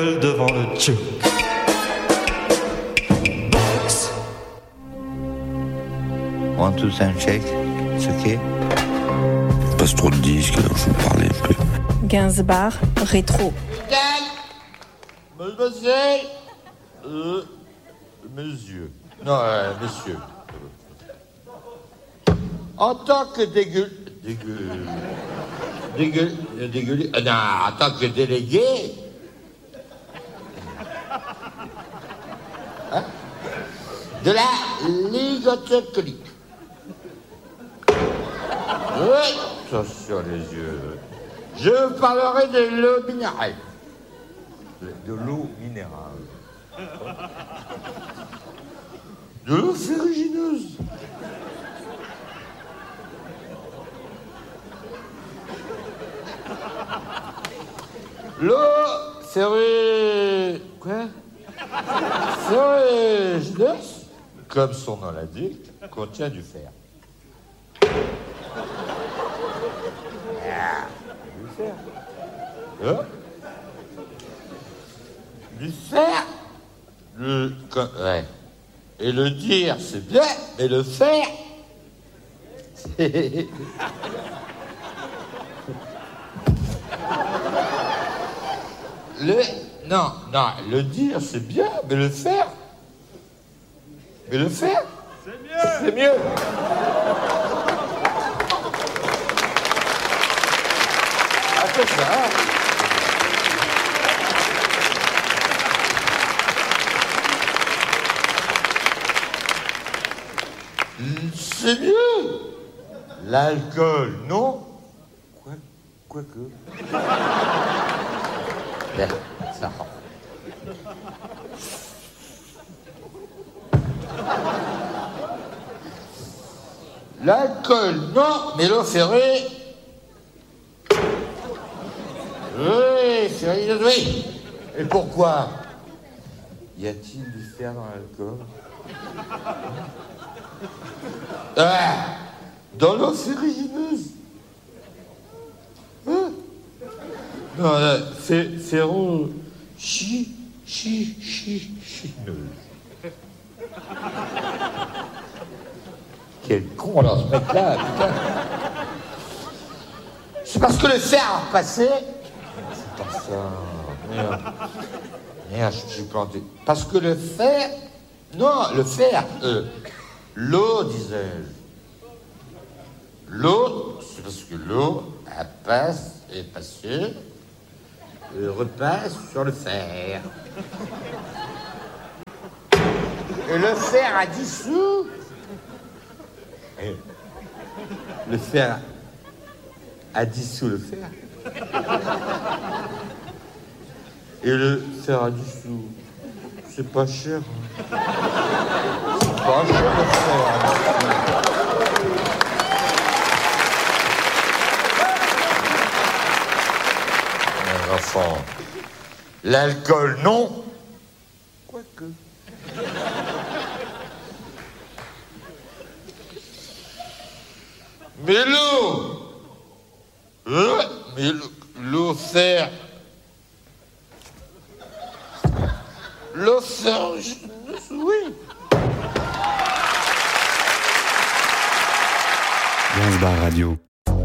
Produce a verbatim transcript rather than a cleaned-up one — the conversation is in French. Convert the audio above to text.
Devant le tchouk. One, two, sound check. C'est ok. Passe trop de disques, alors je vais parler un peu. Gainsbourg, rétro. Mademoiselle, euh, monsieur, non, euh, messieurs, en tant que dégueu, dégueu, dégueu, dégueu, euh, non, en tant que délégué, hein, de la Ligue alcoolique. Oui, ça sur les yeux. Je parlerai de l'eau minérale. De l'eau minérale. De l'eau ferrugineuse. L'eau ferrugineuse. Quoi? Ferrugineuse, comme son nom l'indique, contient du fer. Ah, du fer. Hein? Du fer, le, ouais. Et le dire, c'est bien, mais le faire, c'est... Le... Non, non, le dire, c'est bien, mais le faire... Mais le faire... C'est mieux. C'est mieux. Ah, c'est ça. C'est mieux. L'alcool, non? Quoi, quoi que. Ben, ça. L'alcool, non, mais l'eau ferrée. Oui, ferrée, oui. Et pourquoi? Y a-t-il du fer dans l'alcool? Ah, dans l'eau ferrugineuse. Hein? Non, là, fé, ferro... Chi... Chi... Chi... Chineuse. Quel con, alors, ce mec-là, putain. C'est parce que le fer a repassé. C'est pas ça. Merde. Merde, je suis planté. Parce que le fer... Non, le fer... Euh, l'eau, disais-je. L'eau, c'est parce que l'eau, elle passe, est passée, et repasse sur le fer. Et le fer a dissous. Et le fer a dissous le fer. Et le fer a dissous. C'est pas cher. Hein. C'est pas cher le fer. Hein. Mes enfants, l'alcool, non. Quoique. Mais l'eau, euh, mais l'eau fer, l'eau fer, oui. Gainsbourg Radio.